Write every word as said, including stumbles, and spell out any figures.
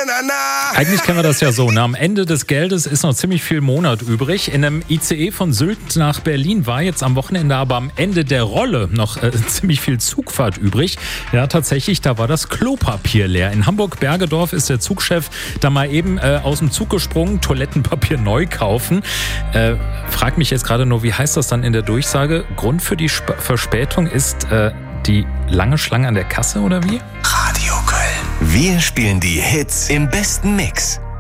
na, na. Eigentlich kennen wir das ja so. Ne? Am Ende des Geldes ist noch ziemlich viel Monat übrig. In einem I C E von Sylt nach Berlin war jetzt am Wochenende aber am Ende der Rolle noch äh, ziemlich viel Zugfahrt übrig. Ja, tatsächlich, da war das Klopapier leer. In Hamburg-Bergedorf ist der Zugchef da mal eben äh, aus dem Zug gesprungen, Toilettenpapier neu kaufen. Äh, frag mich jetzt gerade nur, wie heißt das dann in der Durchsage? Grund für die Sp- Verspätung ist äh, die lange Schlange an der Kasse oder wie? Radio Köln. Wir spielen die Hits im besten Mix.